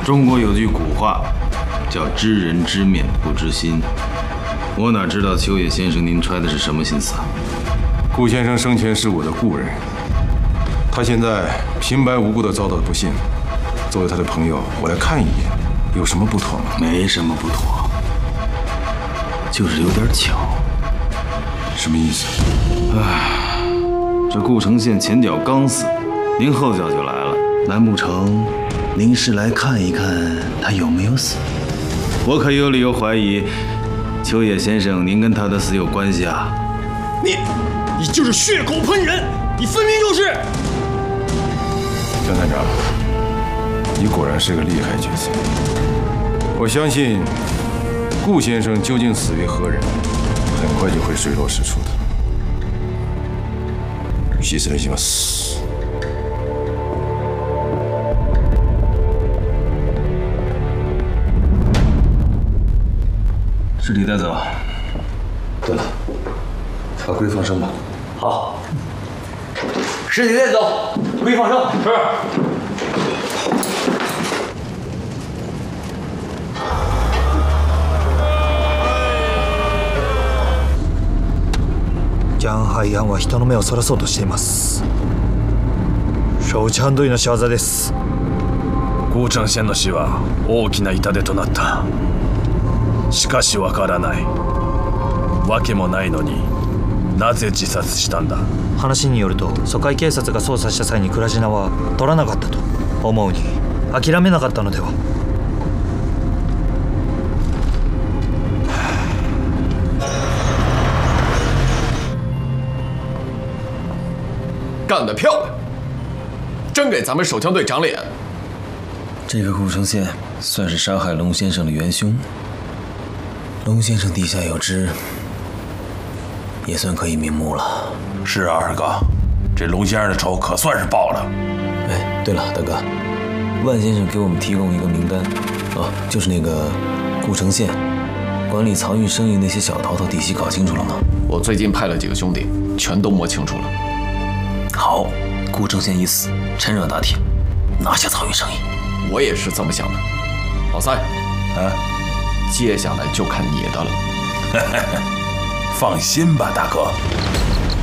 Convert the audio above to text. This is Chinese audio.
中国有句古话，叫“知人知面不知心”。我哪知道秋野先生您揣的是什么心思啊？ 顾先生生前是我的故人，他现在平白无故的遭到不幸，作为他的朋友，我来看一眼，有什么不妥吗？ 没什么不妥，就是有点巧。 什么意思？ 这顾城县前脚刚死，您后脚就来了，难不成您是来看一看他有没有死？我可有理由怀疑，秋野先生您跟他的死有关系啊！ 你就是血口喷人，你分明就是！ 张探长，你果然是个厉害角色。我相信顾先生究竟死于何人，很快就会水落石出的。失礼します。 尸体带走。对了，把龟放生吧。 好，尸体带走，龟放生。是。 ジャン・ハイアンは人の目をそらそうとしています。承知反対の仕業です。 顧城县の死は大きな痛手となった。しかしわからない。わけもないのになぜ自殺したんだ。 話によると疎開警察が捜査した際に倉科は取らなかったと思うに諦めなかったのでは。 干得漂亮，真给咱们手枪队长脸。 这个顾城县算是杀害龙先生的元凶，龙先生地下有知，也算可以瞑目了。 是啊，二哥，这龙先生的仇可算是报了。 哎，对了，大哥，万先生给我们提供一个名单，就是那个顾城县管理漕运生意那些小头头底细搞清楚了吗？ 我最近派了几个兄弟，全都摸清楚了。 好，顾城县一死，趁热打铁，拿下漕运生意。 我也是这么想的。老三，接下来就看你的了。 放心吧，大哥。